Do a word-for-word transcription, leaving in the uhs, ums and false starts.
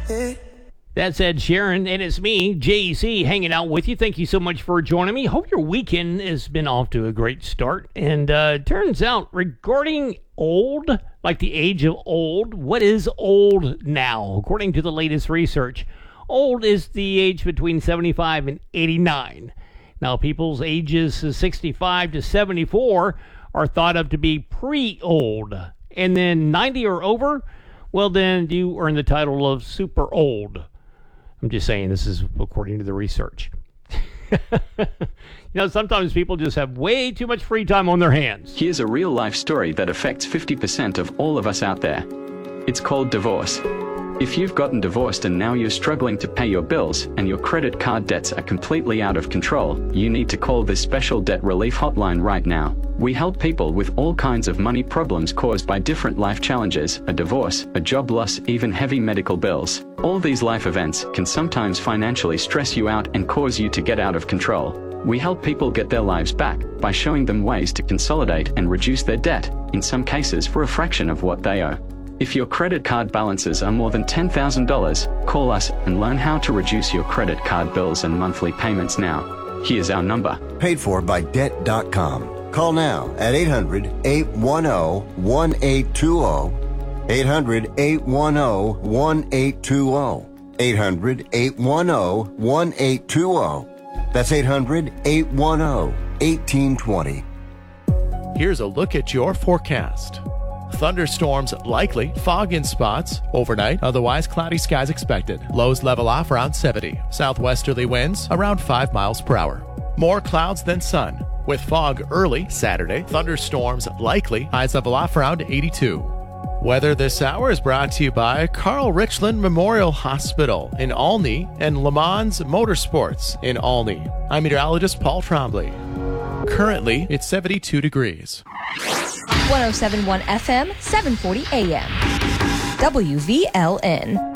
That's Ed Sheeran, and it's me, J E C, hanging out with you. Thank you so much for joining me. Hope your weekend has been off to a great start. And uh, it turns out, regarding old, like the age of old, what is old now? According to the latest research, old is the age between seventy-five and eighty-nine. Now, people's ages sixty-five to seventy-four are thought of to be pre-old. And then ninety or over, well, then you earn the title of super old. I'm just saying this is according to the research. You know, sometimes people just have way too much free time on their hands. Here's a real-life story that affects fifty percent of all of us out there. It's called divorce. If you've gotten divorced and now you're struggling to pay your bills and your credit card debts are completely out of control, you need to call this special debt relief hotline right now. We help people with all kinds of money problems caused by different life challenges, a divorce, a job loss, even heavy medical bills. All these life events can sometimes financially stress you out and cause you to get out of control. We help people get their lives back by showing them ways to consolidate and reduce their debt, in some cases for a fraction of what they owe. If your credit card balances are more than ten thousand dollars, call us and learn how to reduce your credit card bills and monthly payments now. Here's our number. Paid for by debt dot com. Call now at eight hundred, eight one zero, one eight two zero. eight hundred, eight one zero, one eight two zero. eight hundred, eight one zero, one eight two zero. That's eight hundred, eight one zero, one eight two zero. Here's a look at your forecast. Thunderstorms likely, fog in spots. Overnight, otherwise cloudy skies expected. Lows level off around seventy. Southwesterly winds around five miles per hour. More clouds than sun. With fog early Saturday, thunderstorms likely, highs level off around eighty-two. Weather this hour is brought to you by Carl Richland Memorial Hospital in Olney and Le Mans Motorsports in Olney. I'm meteorologist Paul Trombley. Currently, it's seventy-two degrees. one oh seven point one F M, seven forty A M. W V L N.